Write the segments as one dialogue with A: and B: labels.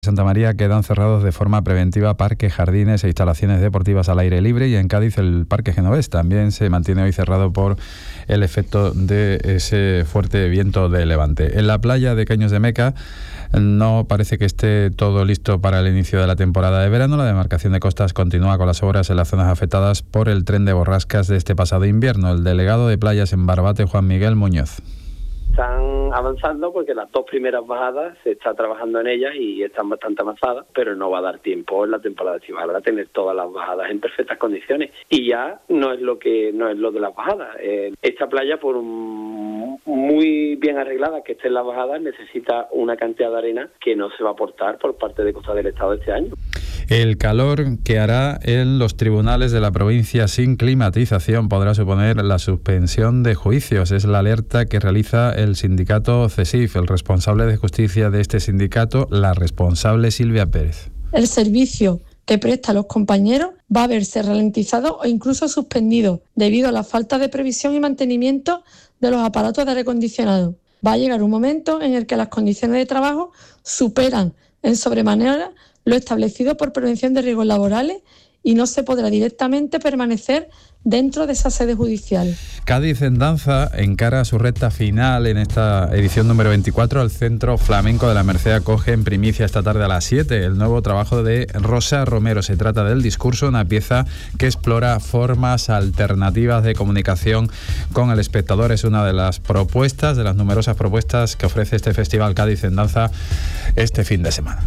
A: Santa María quedan cerrados de forma preventiva parques, jardines e instalaciones deportivas al aire libre, y en Cádiz el Parque Genovés también se mantiene hoy cerrado por el efecto de ese fuerte viento de levante. En la playa de Caños de Meca no parece que esté todo listo para el inicio de la temporada de verano. La demarcación de costas continúa con las obras en las zonas afectadas por el tren de borrascas de este pasado invierno. El delegado de playas en Barbate, Juan Miguel Muñoz.
B: Están avanzando porque las dos primeras bajadas se está trabajando en ellas y están bastante avanzadas, pero no va a dar tiempo en la temporada estival a tener todas las bajadas en perfectas condiciones. Y ya no es lo de las bajadas. Esta playa, por muy bien arreglada que esté en las bajadas, necesita una cantidad de arena que no se va a aportar por parte de Costa del Estado este año.
A: El calor que hará en los tribunales de la provincia sin climatización podrá suponer la suspensión de juicios. Es la alerta que realiza el sindicato CESIF. El responsable de justicia de este sindicato, la responsable Silvia Pérez.
C: El servicio que presta a los compañeros va a verse ralentizado o incluso suspendido debido a la falta de previsión y mantenimiento de los aparatos de aire acondicionado. Va a llegar un momento en el que las condiciones de trabajo superan en sobremanera lo establecido por prevención de riesgos laborales y no se podrá directamente permanecer dentro de esa sede judicial.
A: Cádiz en danza encara su recta final en esta edición número 24. El Centro Flamenco de la Merced acoge en primicia esta tarde a las 7 el nuevo trabajo de Rosa Romero. Se trata del Discurso, una pieza que explora formas alternativas de comunicación con el espectador. Es una de las propuestas, de las numerosas propuestas que ofrece este Festival Cádiz en Danza este fin de semana.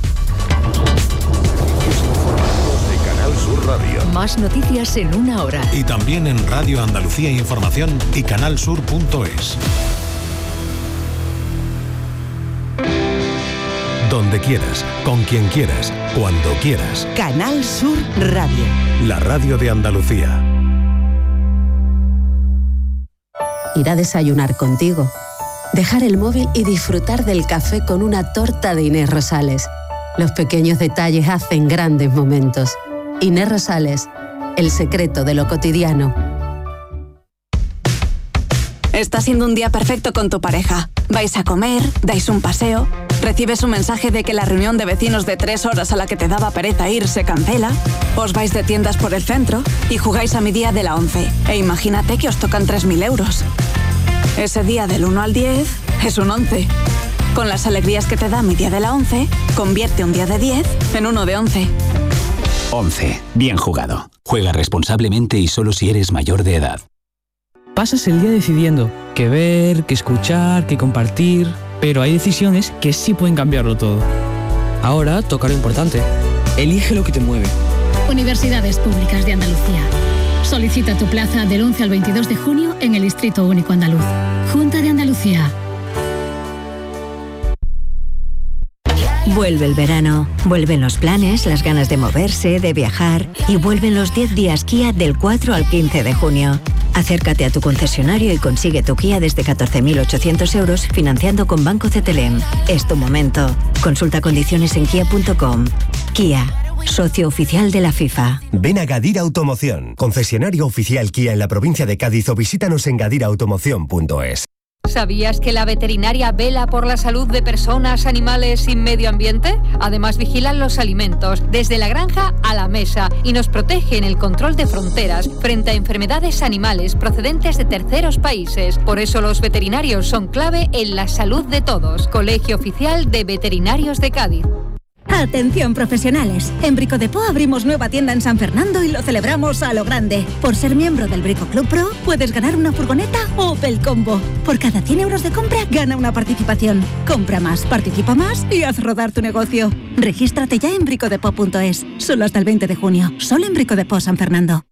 D: Sur Radio.
E: Más noticias en una hora.
D: Y también en Radio Andalucía Información y canalsur.es. Donde quieras, con quien quieras, cuando quieras.
E: Canal Sur Radio.
D: La radio de Andalucía.
F: Ir a desayunar contigo. Dejar el móvil y disfrutar del café con una torta de Inés Rosales. Los pequeños detalles hacen grandes momentos. Inés Rosales, el secreto de lo cotidiano.
G: Está siendo un día perfecto con tu pareja. Vais a comer, dais un paseo, recibes un mensaje de que la reunión de vecinos de 3 horas a la que te daba pereza ir se cancela, os vais de tiendas por el centro y jugáis a mi día de la 11. E imagínate que os tocan 3.000 euros. Ese día del 1 al 10 es un 11. Con las alegrías que te da mi día de la 11, convierte un día de 10 en uno de 11.
H: 11. Bien jugado. Juega responsablemente y solo si eres mayor de edad.
I: Pasas el día decidiendo qué ver, qué escuchar, qué compartir, pero hay decisiones que sí pueden cambiarlo todo. Ahora toca lo importante. Elige lo que te mueve.
J: Universidades Públicas de Andalucía. Solicita tu plaza del 11 al 22 de junio en el Distrito Único Andaluz. Junta de Andalucía.
K: Vuelve el verano, vuelven los planes, las ganas de moverse, de viajar y vuelven los 10 días Kia del 4 al 15 de junio. Acércate a tu concesionario y consigue tu Kia desde 14.800 euros financiando con Banco CTLM. Es tu momento. Consulta condiciones en kia.com. Kia, socio oficial de la FIFA.
L: Ven a Gadira Automoción, concesionario oficial Kia en la provincia de Cádiz, o visítanos en gadirautomoción.es.
M: ¿Sabías que la veterinaria vela por la salud de personas, animales y medio ambiente? Además vigilan los alimentos, desde la granja a la mesa, y nos protege en el control de fronteras frente a enfermedades animales procedentes de terceros países. Por eso los veterinarios son clave en la salud de todos. Colegio Oficial de Veterinarios de Cádiz.
N: Atención profesionales, en Brico Depot abrimos nueva tienda en San Fernando y lo celebramos a lo grande. Por ser miembro del Brico Club Pro puedes ganar una furgoneta Opel Combo. Por cada 100 euros de compra gana una participación. Compra más, participa más y haz rodar tu negocio. Regístrate ya en bricodepot.es, solo hasta el 20 de junio, solo en Brico Depot San Fernando.